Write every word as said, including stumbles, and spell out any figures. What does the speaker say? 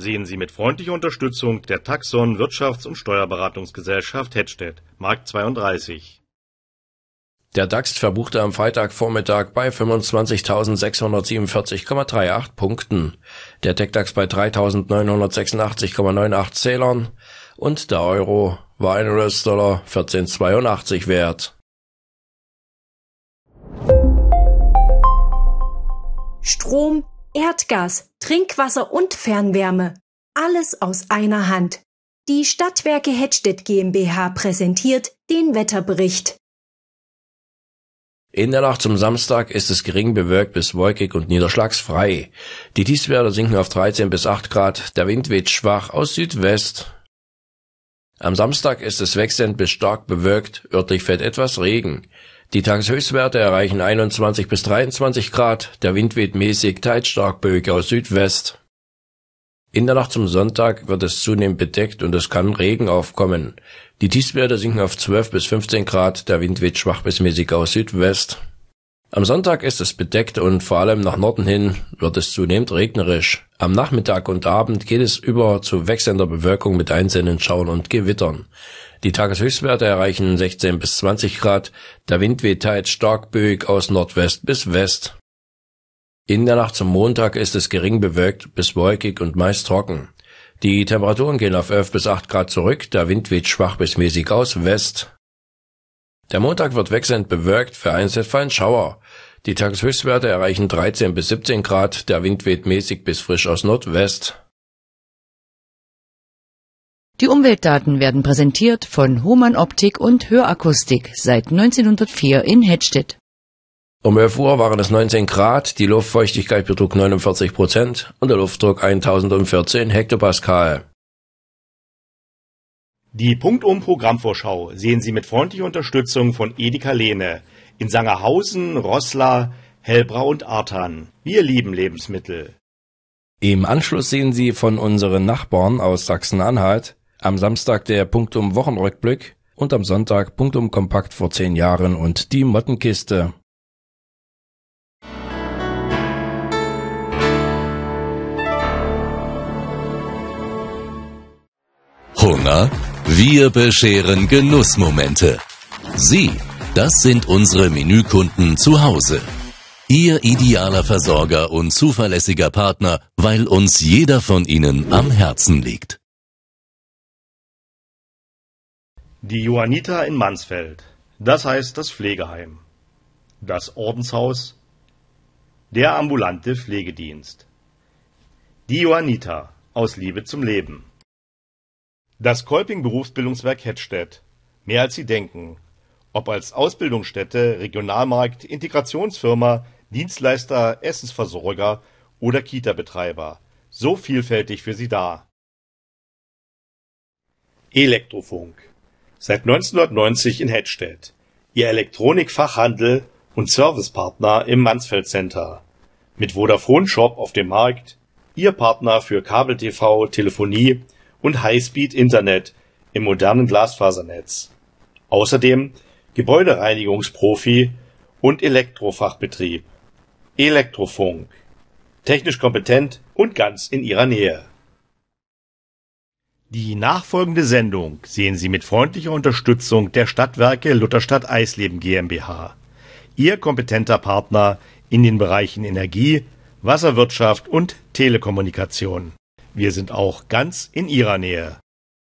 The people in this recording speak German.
sehen Sie mit freundlicher Unterstützung der Taxon Wirtschafts- und Steuerberatungsgesellschaft Hettstedt, Markt zweiunddreißig. Der DAX verbuchte am Freitagvormittag bei fünfundzwanzigtausendsechshundertsiebenundvierzig Komma achtunddreißig Punkten, der TechDAX bei dreitausendneunhundertsechsundachtzig Komma achtzig Zählern und der Euro war ein U S-Dollar vierzehn Komma zweiundachtzig wert. Strom, Erdgas, Trinkwasser und Fernwärme. Alles aus einer Hand. Die Stadtwerke Hettstedt GmbH präsentiert den Wetterbericht. In der Nacht zum Samstag ist es gering bewölkt bis wolkig und niederschlagsfrei. Die Tiefstwerte sinken auf dreizehn bis acht Grad, der Wind weht schwach aus Südwest. Am Samstag ist es wechselnd bis stark bewölkt, örtlich fällt etwas Regen. Die Tageshöchstwerte erreichen einundzwanzig bis dreiundzwanzig Grad, der Wind weht mäßig, teils stark böig aus Südwest. In der Nacht zum Sonntag wird es zunehmend bedeckt und es kann Regen aufkommen. Die Tiefstwerte sinken auf zwölf bis fünfzehn Grad, der Wind weht schwach bis mäßig aus Südwest. Am Sonntag ist es bedeckt und vor allem nach Norden hin wird es zunehmend regnerisch. Am Nachmittag und Abend geht es über zu wechselnder Bewölkung mit einzelnen Schauern und Gewittern. Die Tageshöchstwerte erreichen sechzehn bis zwanzig Grad, der Wind weht teils stark böig aus Nordwest bis West. In der Nacht zum Montag ist es gering bewölkt bis wolkig und meist trocken. Die Temperaturen gehen auf elf bis acht Grad zurück, der Wind weht schwach bis mäßig aus West. Der Montag wird wechselnd bewölkt, vereinzelt fallen Schauer. Die Tageshöchstwerte erreichen dreizehn bis siebzehn Grad, der Wind weht mäßig bis frisch aus Nordwest. Die Umweltdaten werden präsentiert von Hohmann Optik und Hörakustik seit neunzehnhundertvier in Hettstedt. Um elf Uhr waren es neunzehn Grad, die Luftfeuchtigkeit betrug neunundvierzig Prozent und der Luftdruck eintausendvierzehn Hektopascal. Die Punktum-Programmvorschau sehen Sie mit freundlicher Unterstützung von Edeka Lehne in Sangerhausen, Roßla, Hellbrau und Arthan. Wir lieben Lebensmittel. Im Anschluss sehen Sie von unseren Nachbarn aus Sachsen-Anhalt am Samstag der Punktum-Wochenrückblick und am Sonntag Punktum-Kompakt vor zehn Jahren und die Mottenkiste. Hunger? Wir bescheren Genussmomente. Sie, das sind unsere Menükunden zu Hause. Ihr idealer Versorger und zuverlässiger Partner, weil uns jeder von ihnen am Herzen liegt. Die Johanniter in Mansfeld, das heißt das Pflegeheim. Das Ordenshaus, der ambulante Pflegedienst. Die Johanniter, aus Liebe zum Leben. Das Kolping Berufsbildungswerk Hettstedt, mehr als Sie denken. Ob als Ausbildungsstätte, Regionalmarkt, Integrationsfirma, Dienstleister, Essensversorger oder Kita-Betreiber. So vielfältig für Sie da. Elektrofunk. Seit neunzehnhundertneunzig in Hettstedt. Ihr Elektronikfachhandel und Servicepartner im Mansfeld Center. Mit Vodafone Shop auf dem Markt. Ihr Partner für Kabel-T V, Telefonie und Highspeed-Internet im modernen Glasfasernetz. Außerdem Gebäudereinigungsprofi und Elektrofachbetrieb. Elektrofunk. Technisch kompetent und ganz in Ihrer Nähe. Die nachfolgende Sendung sehen Sie mit freundlicher Unterstützung der Stadtwerke Lutherstadt Eisleben GmbH. Ihr kompetenter Partner in den Bereichen Energie, Wasserwirtschaft und Telekommunikation. Wir sind auch ganz in Ihrer Nähe.